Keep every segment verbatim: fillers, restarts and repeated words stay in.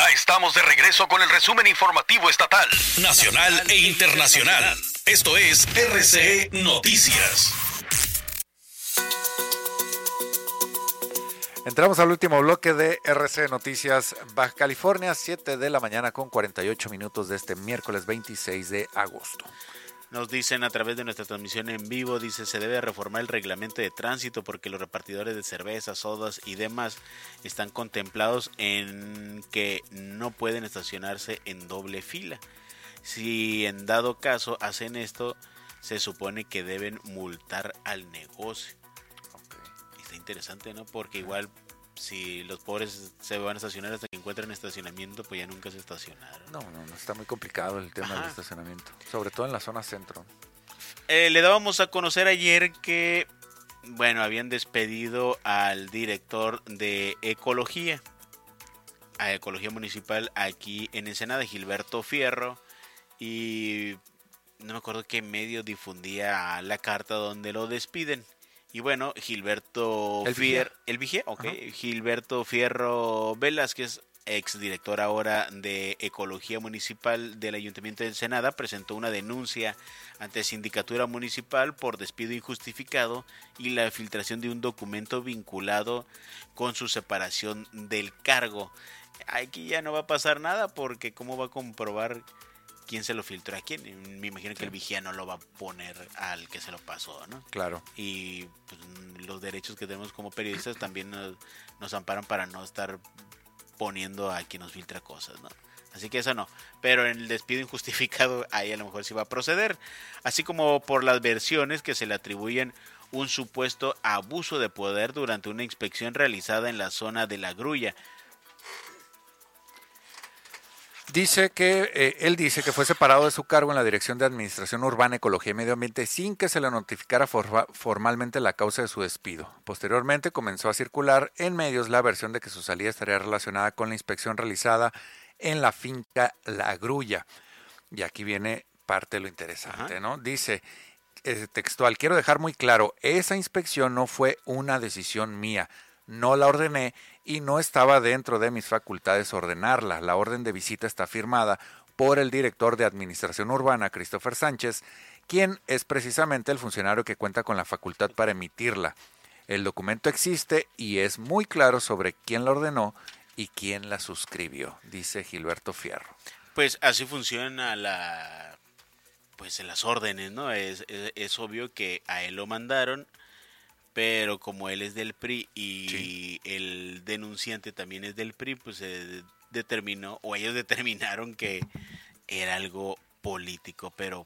Ya estamos de regreso con el resumen informativo estatal, nacional e internacional. Esto es R C E Noticias. Entramos al último bloque de R C E Noticias Baja California, siete de la mañana con cuarenta y ocho minutos de este miércoles veintiséis de agosto. Nos dicen a través de nuestra transmisión en vivo, dice, se debe reformar el reglamento de tránsito porque los repartidores de cervezas, sodas y demás están contemplados en que no pueden estacionarse en doble fila. Si en dado caso hacen esto, se supone que deben multar al negocio. Okay. Está interesante, ¿no? Porque igual si los pobres se van a estacionar hasta que encuentren estacionamiento, pues ya nunca se estacionaron. No, no, no, está muy complicado el tema Ajá. del estacionamiento, sobre todo en la zona centro. Eh, le dábamos a conocer ayer que, bueno, habían despedido al director de Ecología, a Ecología Municipal aquí en Ensenada, Gilberto Fierro, y no me acuerdo qué medio difundía la carta donde lo despiden. Y bueno, Gilberto ¿El Fierro, el Vigía, ok, Ajá. Gilberto Fierro Velázquez, exdirector ahora de Ecología Municipal del Ayuntamiento de Ensenada, presentó una denuncia ante Sindicatura Municipal por despido injustificado y la filtración de un documento vinculado con su separación del cargo. Aquí ya no va a pasar nada porque cómo va a comprobar quién se lo filtró a quién. Me imagino que sí. El vigía no lo va a poner al que se lo pasó, ¿no? Claro. Y pues, los derechos que tenemos como periodistas también nos, nos amparan para no estar poniendo a quien nos filtra cosas, ¿no? Así que eso no. Pero en el despido injustificado ahí a lo mejor sí va a proceder. Así como por las versiones que se le atribuyen un supuesto abuso de poder durante una inspección realizada en la zona de La Grulla. Dice que, eh, él dice que fue separado de su cargo en la Dirección de Administración Urbana, Ecología y Medio Ambiente sin que se le notificara forma, formalmente la causa de su despido. Posteriormente comenzó a circular en medios la versión de que su salida estaría relacionada con la inspección realizada en la finca La Grulla. Y aquí viene parte de lo interesante, Ajá. ¿no? Dice, eh, textual, quiero dejar muy claro, esa inspección no fue una decisión mía. No la ordené y no estaba dentro de mis facultades ordenarla. La orden de visita está firmada por el director de Administración Urbana, Christopher Sánchez, quien es precisamente el funcionario que cuenta con la facultad para emitirla. El documento existe y es muy claro sobre quién la ordenó y quién la suscribió, dice Gilberto Fierro. Pues así funciona la, pues en las órdenes, ¿no? Es, es, es obvio que a él lo mandaron. Pero como él es del P R I y sí. el denunciante también es del P R I, pues se determinó, o ellos determinaron que era algo político. Pero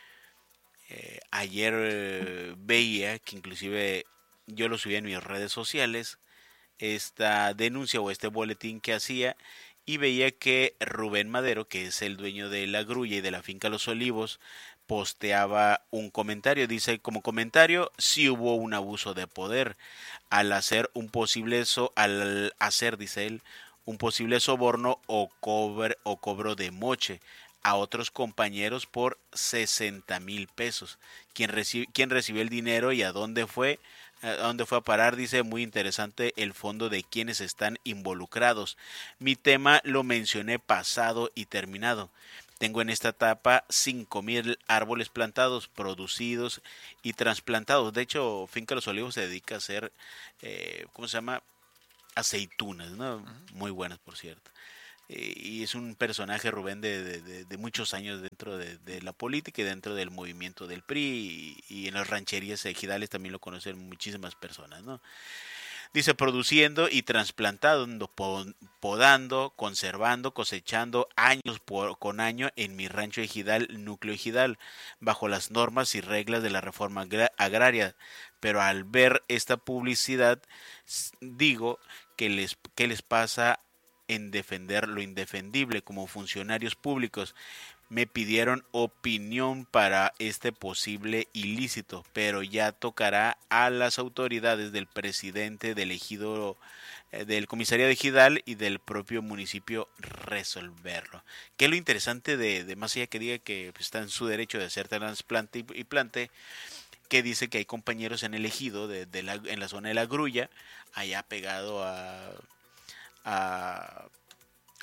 eh, ayer eh, veía que inclusive yo lo subí en mis redes sociales, esta denuncia o este boletín que hacía, y veía que Rubén Madero, que es el dueño de La Grulla y de la finca Los Olivos, posteaba un comentario. Dice, como comentario, sí hubo un abuso de poder al hacer un posible so, al hacer, dice él, un posible soborno o cobre, o cobro de moche a otros compañeros por sesenta mil pesos. ¿Quién, reci- ¿Quién recibió el dinero y a dónde fue? ¿A dónde fue a parar? Dice, muy interesante el fondo de quienes están involucrados. Mi tema lo mencioné pasado y terminado. Tengo en esta etapa cinco mil árboles plantados, producidos y trasplantados. De hecho, Finca Los Olivos se dedica a hacer, eh, ¿cómo se llama? Aceitunas, ¿no? Uh-huh. Muy buenas, por cierto. Eh, y es un personaje, Rubén, de, de, de, de muchos años dentro de, de la política y dentro del movimiento del P R I. Y, y en las rancherías ejidales también lo conocen muchísimas personas, ¿no? Dice, produciendo y trasplantando, podando, conservando, cosechando años por, con año en mi rancho ejidal, núcleo ejidal, bajo las normas y reglas de la reforma agraria. Pero al ver esta publicidad, digo, ¿qué les, qué les pasa en defender lo indefendible como funcionarios públicos? Me pidieron opinión para este posible ilícito, pero ya tocará a las autoridades del presidente del ejido, eh, del comisariado ejidal y del propio municipio resolverlo. ¿Qué es lo interesante de, de más allá que diga que pues, está en su derecho de hacer trasplante y, y plante? Que dice que hay compañeros en el ejido, de, de la, en la zona de La Grulla, allá pegado a... a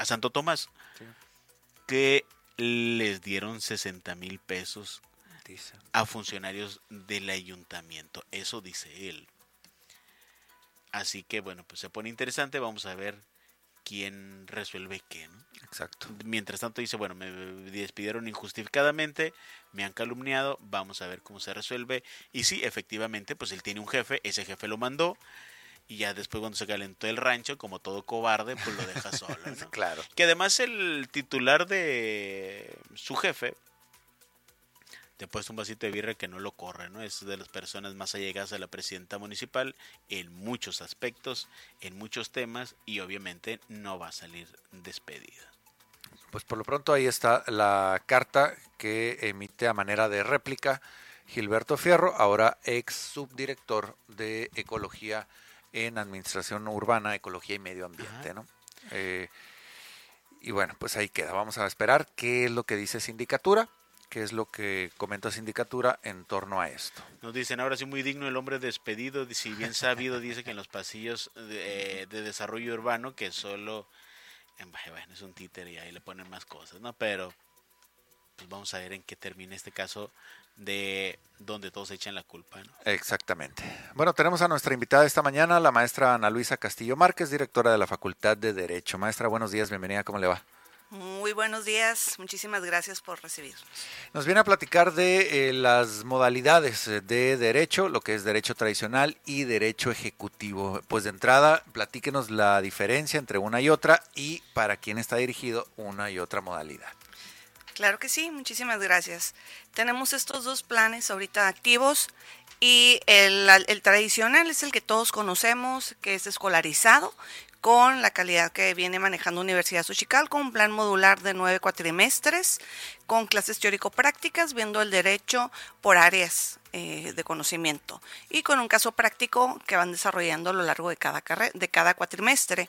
a Santo Tomás, sí. que les dieron sesenta mil pesos dice. a funcionarios del ayuntamiento. Eso dice él. Así que bueno, pues se pone interesante. Vamos a ver quién resuelve qué, ¿no? Exacto. Mientras tanto dice, bueno, me despidieron injustificadamente, me han calumniado, vamos a ver cómo se resuelve. Y sí, efectivamente, pues él tiene un jefe, ese jefe lo mandó, y ya después cuando se calentó el rancho, como todo cobarde, pues lo deja solo, ¿no? Claro. Que además el titular de su jefe, te ha puesto un vasito de birra que no lo corre, ¿no? Es de las personas más allegadas a la presidenta municipal en muchos aspectos, en muchos temas, y obviamente no va a salir despedida. Pues por lo pronto ahí está la carta que emite a manera de réplica Gilberto Fierro, ahora ex subdirector de Ecología en Administración Urbana, Ecología y Medio Ambiente, ¿no? Eh, y bueno, pues ahí queda. Vamos a esperar qué es lo que dice Sindicatura. ¿Qué es lo que comenta Sindicatura en torno a esto? Nos dicen, ahora sí muy digno el hombre despedido, si bien sabido, dice que en los pasillos de, de desarrollo urbano, que solo, bueno, es un títere y ahí le ponen más cosas, ¿no? Pero pues vamos a ver en qué termina este caso de donde todos echan la culpa, ¿no? Exactamente. Bueno, tenemos a nuestra invitada esta mañana, la maestra Ana Luisa Castillo Márquez, directora de la Facultad de Derecho. Maestra, buenos días, bienvenida, ¿cómo le va? Muy buenos días, muchísimas gracias por recibirnos. Nos viene a platicar de eh, las modalidades de derecho, lo que es derecho tradicional y derecho ejecutivo. Pues de entrada, platíquenos la diferencia entre una y otra y para quién está dirigido una y otra modalidad. Claro que sí, muchísimas gracias. Tenemos estos dos planes ahorita activos y el, el tradicional es el que todos conocemos, que es escolarizado, con la calidad que viene manejando Universidad Xochicalco, un plan modular de nueve cuatrimestres, con clases teórico-prácticas, viendo el derecho por áreas eh, de conocimiento, y con un caso práctico que van desarrollando a lo largo de cada, carre- de cada cuatrimestre.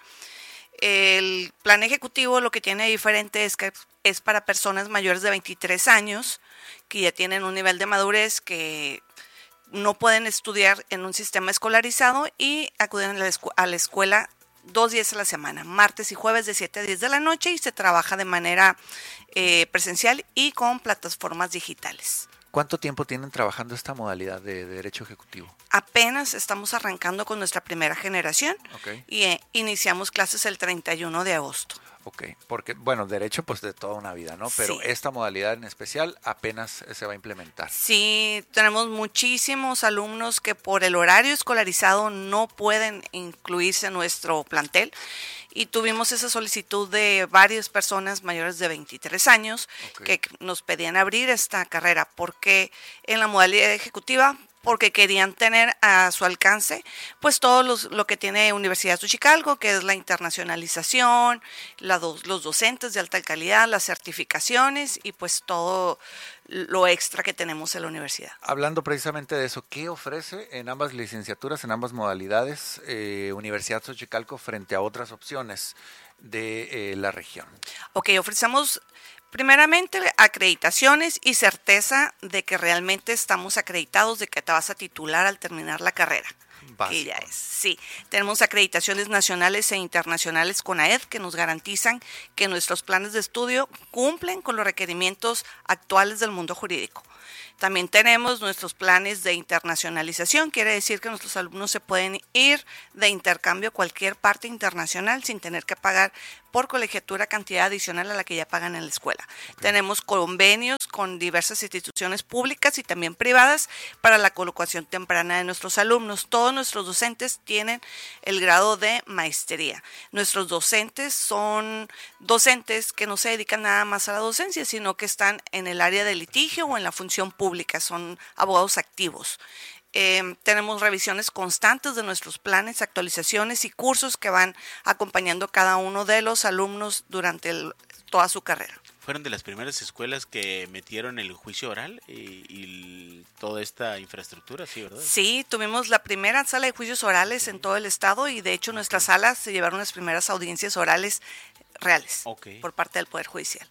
El plan ejecutivo lo que tiene diferente es que es para personas mayores de veintitrés años, que ya tienen un nivel de madurez que no pueden estudiar en un sistema escolarizado y acuden a la, escu- a la escuela dos días a la semana, martes y jueves de siete a diez de la noche, y se trabaja de manera eh, presencial y con plataformas digitales. ¿Cuánto tiempo tienen trabajando esta modalidad de, de derecho ejecutivo? Apenas estamos arrancando con nuestra primera generación, okay. y eh, iniciamos clases el treinta y uno de agosto. Ok, porque, bueno, derecho pues de toda una vida, ¿no? Pero sí. esta modalidad en especial apenas se va a implementar. Sí, tenemos muchísimos alumnos que por el horario escolarizado no pueden incluirse en nuestro plantel, y tuvimos esa solicitud de varias personas mayores de veintitrés años okay. que nos pedían abrir esta carrera, porque en la modalidad ejecutiva, porque querían tener a su alcance pues todo los, lo que tiene Universidad Xochicalco, que es la internacionalización, la do, los docentes de alta calidad, las certificaciones y pues todo lo extra que tenemos en la universidad. Hablando precisamente de eso, ¿qué ofrece en ambas licenciaturas, en ambas modalidades, eh, Universidad Xochicalco frente a otras opciones de eh, la región? Ok, ofrecemos primeramente acreditaciones y certeza de que realmente estamos acreditados, de que te vas a titular al terminar la carrera. Básico. Que ya es, sí. Tenemos acreditaciones nacionales e internacionales con A E D que nos garantizan que nuestros planes de estudio cumplen con los requerimientos actuales del mundo jurídico. También tenemos nuestros planes de internacionalización, quiere decir que nuestros alumnos se pueden ir de intercambio a cualquier parte internacional sin tener que pagar por colegiatura cantidad adicional a la que ya pagan en la escuela. Okay. Tenemos convenios con diversas instituciones públicas y también privadas para la colocación temprana de nuestros alumnos. Todos nuestros docentes tienen el grado de maestría. Nuestros docentes son docentes que no se dedican nada más a la docencia, sino que están en el área de litigio o en la función pública, son abogados activos. Eh, tenemos revisiones constantes de nuestros planes, actualizaciones y cursos que van acompañando cada uno de los alumnos durante el, toda su carrera. Fueron de las primeras escuelas que metieron el juicio oral y, y toda esta infraestructura, ¿sí, verdad? Sí, tuvimos la primera sala de juicios orales sí. en todo el estado, y de hecho okay. nuestras salas se llevaron las primeras audiencias orales reales okay. por parte del Poder Judicial.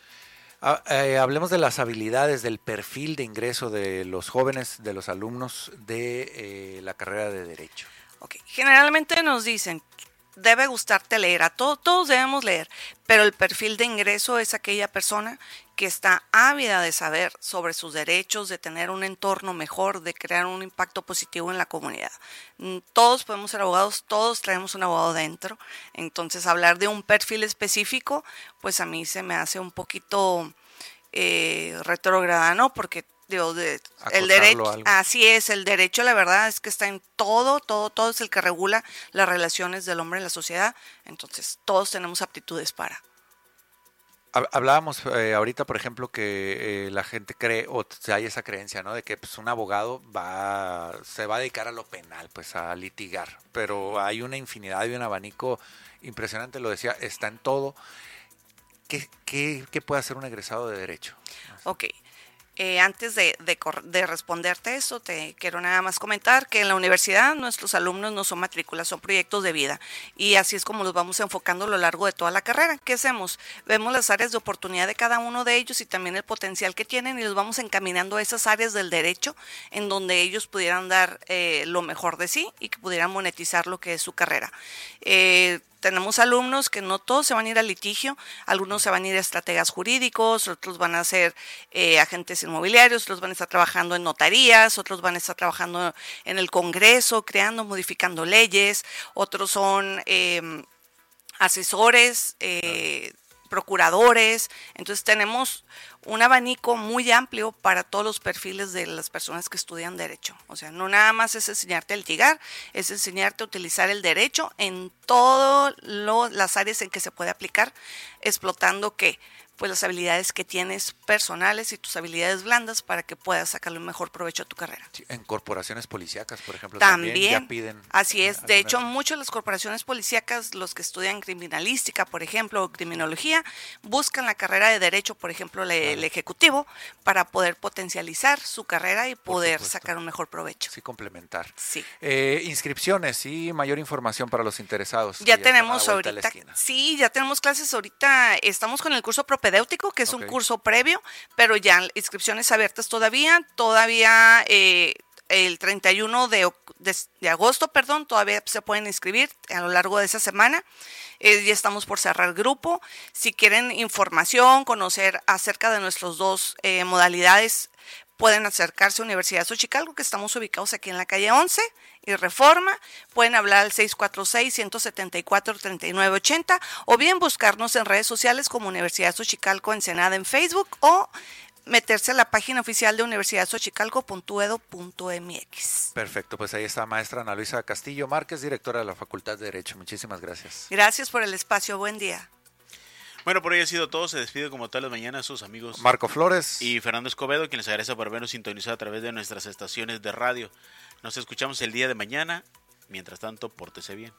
Ah, eh, hablemos de las habilidades, del perfil de ingreso de los jóvenes, de los alumnos de eh, la carrera de Derecho. Okay. Generalmente nos dicen, debe gustarte leer, a todos, todos debemos leer, pero el perfil de ingreso es aquella persona que está ávida de saber sobre sus derechos, de tener un entorno mejor, de crear un impacto positivo en la comunidad. Todos podemos ser abogados, todos traemos un abogado dentro, entonces hablar de un perfil específico, pues a mí se me hace un poquito eh, retrógrada, ¿no? Porque digo, de, el derecho, así es, el derecho la verdad es que está en todo, todo, todo es el que regula las relaciones del hombre en la sociedad, entonces todos tenemos aptitudes para. Hablábamos eh, ahorita, por ejemplo, que eh, la gente cree, o hay esa creencia, ¿no? De que pues, un abogado va, se va a dedicar a lo penal, pues a litigar. Pero hay una infinidad y un abanico impresionante, lo decía, está en todo. ¿Qué, qué, qué puede hacer un egresado de Derecho? Ok. Eh, antes de, de, de responderte eso, te quiero nada más comentar que en la universidad nuestros alumnos no son matrículas, son proyectos de vida y así es como los vamos enfocando a lo largo de toda la carrera. ¿Qué hacemos? Vemos las áreas de oportunidad de cada uno de ellos y también el potencial que tienen y los vamos encaminando a esas áreas del derecho en donde ellos pudieran dar eh, lo mejor de sí y que pudieran monetizar lo que es su carrera. Eh, Tenemos alumnos que no todos se van a ir al litigio, algunos se van a ir a estrategas jurídicos, otros van a ser eh, agentes inmobiliarios, otros van a estar trabajando en notarías, otros van a estar trabajando en el Congreso, creando, modificando leyes, otros son eh, asesores, eh, procuradores, entonces tenemos un abanico muy amplio para todos los perfiles de las personas que estudian Derecho. O sea, no nada más es enseñarte a litigar, es enseñarte a utilizar el derecho en todas las áreas en que se puede aplicar, explotando ¿qué? Pues las habilidades que tienes personales y tus habilidades blandas para que puedas sacarle un mejor provecho a tu carrera. Sí, en corporaciones policíacas, por ejemplo, también, también ya piden. Así es, de hecho, muchas de las corporaciones policíacas, los que estudian criminalística, por ejemplo, o criminología, buscan la carrera de Derecho, por ejemplo, el, el ejecutivo, para poder potencializar su carrera y poder sacar un mejor provecho. Sí, complementar. Sí. Eh, inscripciones y mayor información para los interesados. Ya tenemos ahorita, sí, ya tenemos clases ahorita, estamos con el curso propedéutico, que es okay. un curso previo, pero ya inscripciones abiertas todavía, todavía eh, el treinta y uno de, de, de agosto, perdón, todavía se pueden inscribir a lo largo de esa semana. Eh, ya estamos por cerrar grupo. Si quieren información, conocer acerca de nuestras dos eh, modalidades, pueden acercarse a Universidad Xochicalco, que estamos ubicados aquí en la calle once y Reforma. Pueden hablar al seis cuatro seis, uno siete cuatro, tres nueve ocho cero o bien buscarnos en redes sociales como Universidad Xochicalco Ensenada en Facebook o meterse a la página oficial de universidad xochicalco punto edu punto m x. Perfecto, pues ahí está maestra Ana Luisa Castillo Márquez, directora de la Facultad de Derecho. Muchísimas gracias. Gracias por el espacio, buen día. Bueno, por hoy ha sido todo. Se despide como todas las mañanas sus amigos Marco Flores y Fernando Escobedo, quien les agradece por habernos sintonizado a través de nuestras estaciones de radio. Nos escuchamos el día de mañana. Mientras tanto, pórtese bien.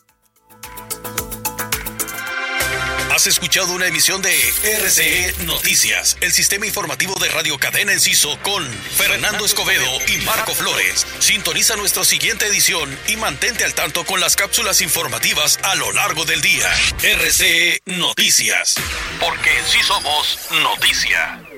Has escuchado una emisión de R C E Noticias, el sistema informativo de Radio Cadena Enciso con Fernando Escobedo y Marco Flores. Sintoniza nuestra siguiente edición y mantente al tanto con las cápsulas informativas a lo largo del día. R C E Noticias, porque sí somos noticia.